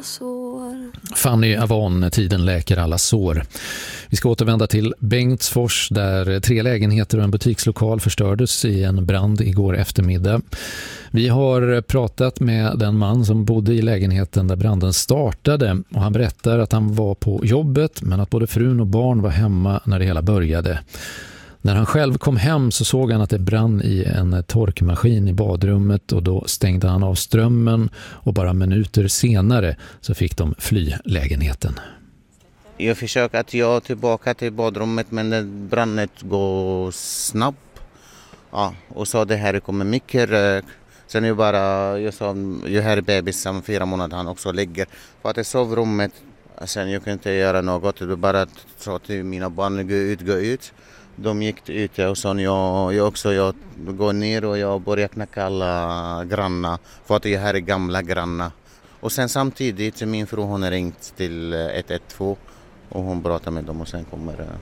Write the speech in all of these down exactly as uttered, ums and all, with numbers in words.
sår. Fanny Avon, tiden läker alla sår. Vi ska återvända till Bengtsfors där tre lägenheter och en butikslokal förstördes i en brand igår eftermiddag. Vi har pratat med den man som bodde i lägenheten där branden startade och han berättar att han var på jobbet men att både frun och barn var hemma när det hela började. När han själv kom hem så såg han att det brann i en torkmaskin i badrummet och då stängde han av strömmen och bara minuter senare så fick de fly lägenheten. Jag försöker att jag tillbaka till badrummet men det brannet går snabbt. Ja, och så det här kommer mycket rök. Sen är bara, jag sa, jag här är bebis som fyra månader han också ligger. För att i sovrummet, sen jag kunde inte göra något. Det bara sa till mina barn, gå ut, gå ut. De gick ut och så jag, jag också jag går ner och jag börjar knacka alla grannar. För att jag här är gamla grannar. Och sen samtidigt min fru hon har ringt till ett ett två och hon pratar med dem och sen kommer det.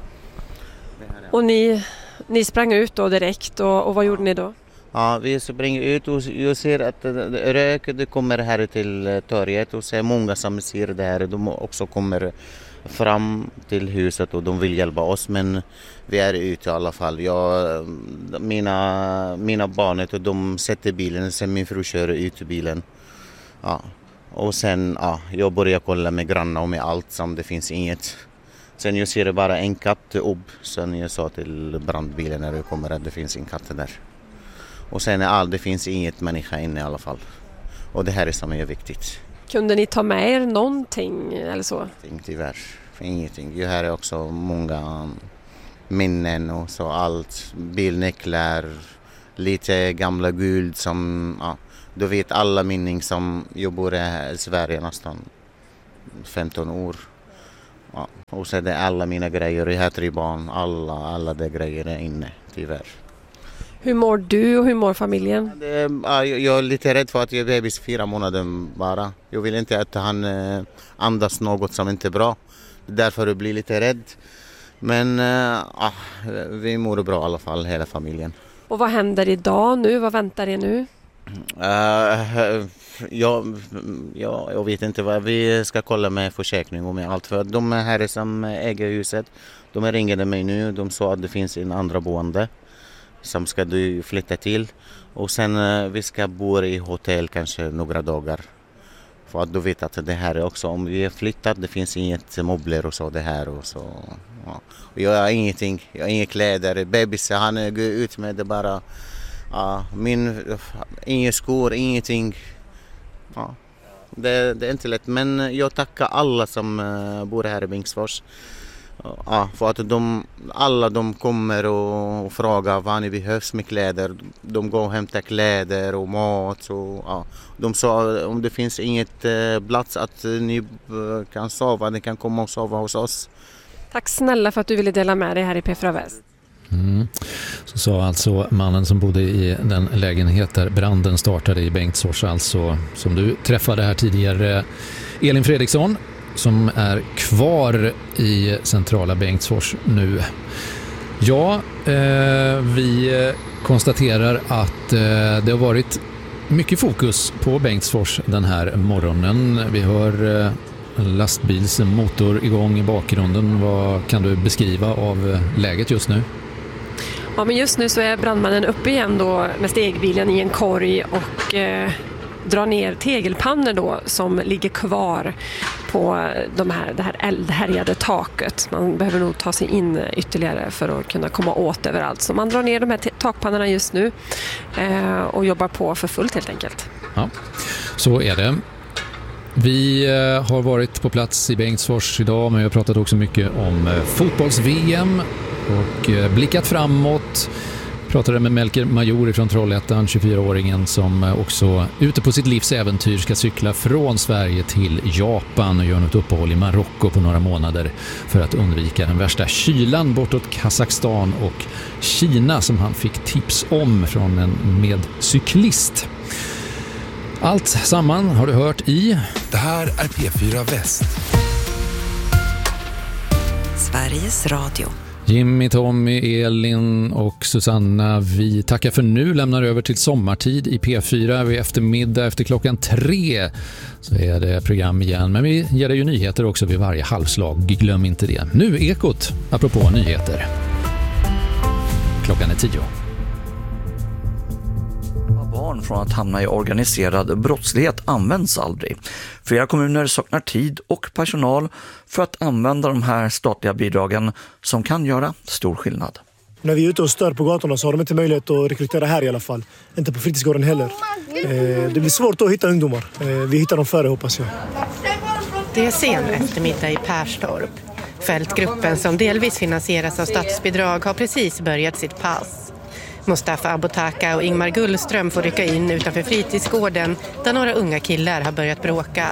Och ni, ni sprang ut då direkt och, och vad gjorde ni då? Ja, vi springer ut och jag ser att rök det kommer här till torget och ser många som ser det här. De också kommer fram till huset och de vill hjälpa oss men vi är ute i alla fall. Jag, mina, mina barn de sätter bilen sen min fru kör ut i bilen. Ja. Och sen ja, jag börjar kolla med grannar och med allt som det finns inget. Sen jag ser bara en katt upp. Sen jag sa till brandbilen när det kommer att det finns en katt där. Och sen är allt, det finns inget människa inne i alla fall. Och det här är som är viktigt. Kunde ni ta med er någonting eller så? Ingenting tyvärr. Ingenting. Jag har också många minnen och så allt. Bilnycklar, lite gamla guld som, ja, du vet alla minnen som jag bor i Sverige nästan femton år. Ja. Och så är det alla mina grejer, jag har tre barn, alla, alla de grejer är inne tyvärr. Hur mår du och hur mår familjen? Det, ja, jag är lite rädd för att jag är bebis fyra månader bara. Jag vill inte att han eh, andas något som inte är bra. Därför jag blir lite rädd. Men eh, ah, vi mår bra i alla fall, hela familjen. Och vad händer idag nu? Vad väntar er nu? Uh, jag, jag, jag vet inte vad vi ska kolla med försäkring och med allt. För de här som äger huset, de ringade mig nu. De sa att det finns en andra boende som ska du flytta till. Och sen uh, vi ska bo i hotell kanske några dagar. För att du vet att det här är också, om vi är flyttat, det finns inget möbler och så det här och så. Ja. Och jag har ingenting, jag har inga kläder. Bebis, han går ut med det bara. Ja, min, inga skor, ingenting. Ja, det, det är inte lätt. Men jag tackar alla som uh, bor här i Bengtsfors. Ja, för att de, alla de kommer och, och frågar vad ni behövs med kläder. De går och hämtar kläder och mat. Och, ja. De sa om det finns inget uh, plats att ni uh, kan sova, ni kan komma och sova hos oss. Tack snälla för att du ville dela med dig här i P fyra Väst. Mm. Så sa alltså mannen som bodde i den lägenhet där branden startade i Bengtsfors, alltså som du träffade här tidigare, Elin Fredriksson som är kvar i centrala Bengtsfors nu. Ja, eh, vi konstaterar att eh, det har varit mycket fokus på Bengtsfors den här morgonen. Vi hör eh, lastbilsmotor igång i bakgrunden. Vad kan du beskriva av läget just nu? Ja, men just nu så är brandmannen uppe igen då med stegbilen i en korg och eh, drar ner tegelpannor då som ligger kvar på de här, det här eldhärjade taket. Man behöver nog ta sig in ytterligare för att kunna komma åt överallt. Så man drar ner de här te- takpannorna just nu eh, och jobbar på för fullt helt enkelt. Ja, så är det. Vi har varit på plats i Bengtsfors idag, men vi har pratat också mycket om fotbolls-V M och blickat framåt. Pratade med Melker Major från Trollhättan, tjugofyraåringen som också ute på sitt livs äventyr ska cykla från Sverige till Japan och göra något uppehåll i Marocko på några månader för att undvika den värsta kylan bortåt Kazakstan och Kina som han fick tips om från en medcyklist. Allt samman har du hört i... Det här är P fyra Väst. Sveriges Radio. Jimmy, Tommy, Elin och Susanna, vi tackar för nu. Lämnar över till sommartid i P fyra. Vid eftermiddag efter klockan tre så är det program igen. Men vi ger dig ju nyheter också vid varje halvslag. Glöm inte det. Nu Ekot, apropå nyheter. Klockan är tio. Barn från att hamna i organiserad brottslighet används aldrig. Flera kommuner saknar tid och personal för att använda de här statliga bidragen som kan göra stor skillnad. När vi är ute och stör på gatorna så har de inte möjlighet att rekrytera här i alla fall. Inte på fritidsgården heller. Det blir svårt att hitta ungdomar. Vi hittar dem före, hoppas jag. Det är sen eftermiddag i Perstorp. Fältgruppen som delvis finansieras av statsbidrag har precis börjat sitt pass. Mustafa Abotaka och Ingmar Gullström får rycka in utanför fritidsgården där några unga killar har börjat bråka.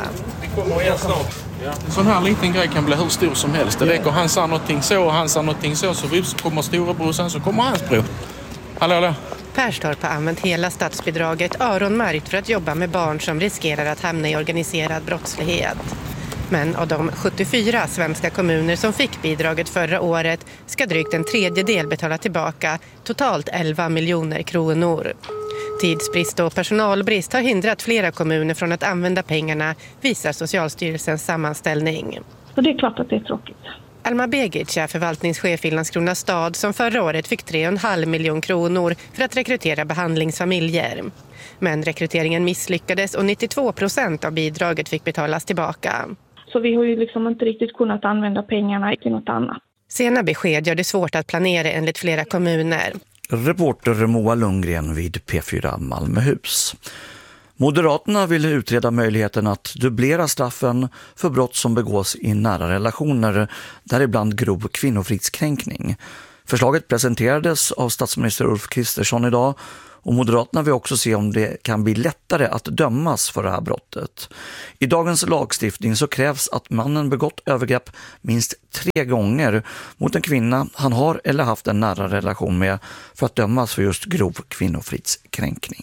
En sån här liten grej kan bli hur stor som helst. Det räcker han sa någonting så och han sa någonting så, så vips kommer storebror, sen så kommer hans bror. Hallå, hallå. Perstorp har använt hela statsbidraget öronmärkt för att jobba med barn som riskerar att hamna i organiserad brottslighet. Men av de sjuttiofyra svenska kommuner som fick bidraget förra året ska drygt en tredjedel betala tillbaka, totalt elva miljoner kronor. Tidsbrist och personalbrist har hindrat flera kommuner från att använda pengarna, visar Socialstyrelsens sammanställning. Så det är klart att det är tråkigt. Alma Begic är förvaltningschef i Landskrona stad som förra året fick tre komma fem miljoner kronor för att rekrytera behandlingsfamiljer. Men rekryteringen misslyckades och nittiotvå procent av bidraget fick betalas tillbaka. Så vi har ju liksom inte riktigt kunnat använda pengarna till något annat. Sena besked gör det svårt att planera enligt flera kommuner. Reporter Moa Lundgren vid P fyra Malmöhus. Moderaterna vill utreda möjligheten att dubblera straffen för brott som begås i nära relationer, däribland grov kvinnofridskränkning. Förslaget presenterades av statsminister Ulf Kristersson idag. Och Moderaterna vill också se om det kan bli lättare att dömas för det här brottet. I dagens lagstiftning så krävs att mannen begått övergrepp minst tre gånger mot en kvinna han har eller haft en nära relation med för att dömas för just grov kvinnofridskränkning.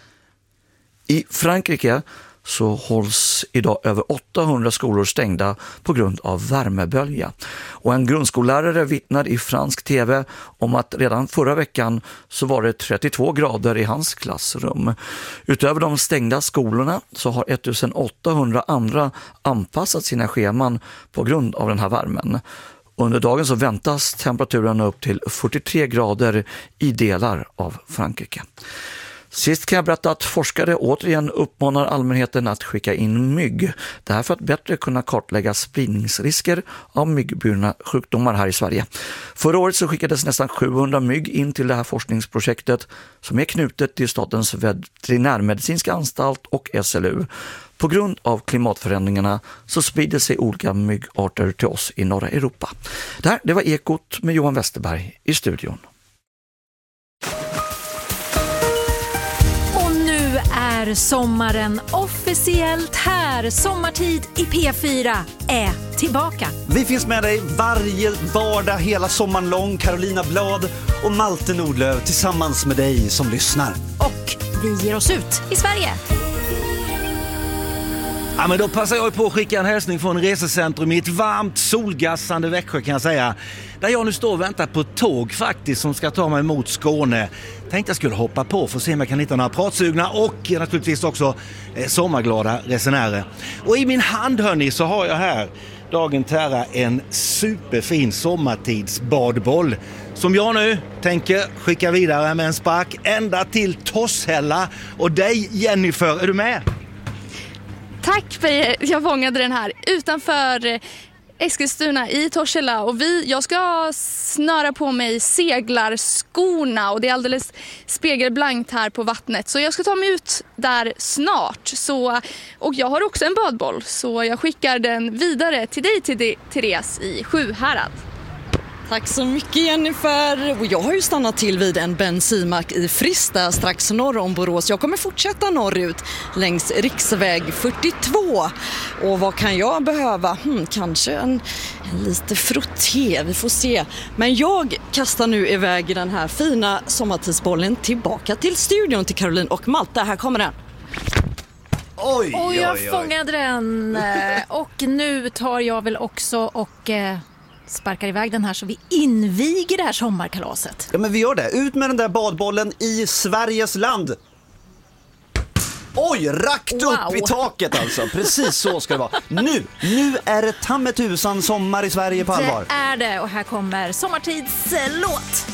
I Frankrike så hålls idag över åttahundra skolor stängda på grund av värmebölja. Och en grundskollärare vittnar i fransk tv om att redan förra veckan så var det trettiotvå grader i hans klassrum. Utöver de stängda skolorna så har ettusenåttahundra andra anpassat sina scheman på grund av den här värmen. Under dagen så väntas temperaturen upp till fyrtiotre grader i delar av Frankrike. Sist kan jag berätta att forskare återigen uppmanar allmänheten att skicka in mygg. Det här för att bättre kunna kartlägga spridningsrisker av myggburna sjukdomar här i Sverige. Förra året så skickades nästan sjuhundra mygg in till det här forskningsprojektet som är knutet till Statens veterinärmedicinska anstalt och S L U. På grund av klimatförändringarna så sprider sig olika myggarter till oss i norra Europa. Det här det var Ekot med Johan Westerberg i studion. Är sommaren officiellt här. Sommartid i P fyra är tillbaka. Vi finns med dig varje vardag hela sommaren lång. Carolina Blad och Malte Nordlöv tillsammans med dig som lyssnar. Och vi ger oss ut i Sverige. Ja, men då passar jag på att skicka en hälsning från Resecentrum i ett varmt, solgassande Växjö kan jag säga. Där jag nu står och väntar på ett tåg faktiskt som ska ta mig mot Skåne. Tänkte jag skulle hoppa på för att se om jag kan hitta några pratsugna och naturligtvis också eh, sommarglada resenärer. Och i min hand hörni så har jag här dagen till ära en superfin sommartidsbadboll som jag nu tänker skicka vidare med en spark ända till Torshälla. Och dig Jennifer, är du med? Tack Börje, jag fångade den här utanför Eskilstuna i Torshälla och vi, jag ska snöra på mig seglarskorna och det är alldeles spegelblankt här på vattnet så jag ska ta mig ut där snart så, och jag har också en badboll så jag skickar den vidare till dig till Therese i Sjuhärad. Tack så mycket Jennifer. Och jag har ju stannat till vid en bensinmack i Frista strax norr om Borås. Jag kommer fortsätta norrut längs riksväg fyrtiotvå. Och vad kan jag behöva? Hmm, kanske en, en lite frotté, vi får se. Men jag kastar nu iväg den här fina sommartidsbollen tillbaka till studion till Caroline och Malte. Här kommer den. Oj, och jag oj, oj. fångade den. Och nu tar jag väl också och... sparkar iväg den här så vi inviger det här sommarkalaset. Ja, men vi gör det. Ut med den där badbollen i Sveriges land. Oj, rakt Wow. upp i taket alltså. Precis så ska det vara. Nu, nu är det tammetusan sommar i Sverige på allvar. Det är det, och här kommer Sommartids låt.